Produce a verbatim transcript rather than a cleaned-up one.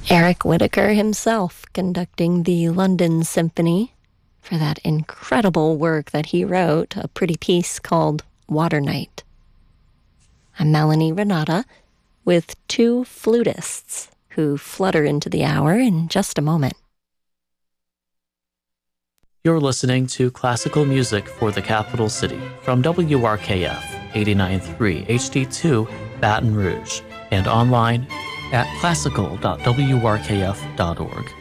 Eric Whitacre himself conducting the London Symphony for that incredible work that he wrote, a pretty piece called Water Night. I'm Melanie Renata with two flutists who flutter into the hour in just a moment. You're listening to classical music for the capital city from W R K F eighty-nine point three H D two Baton Rouge and online at classical dot w r k f dot org.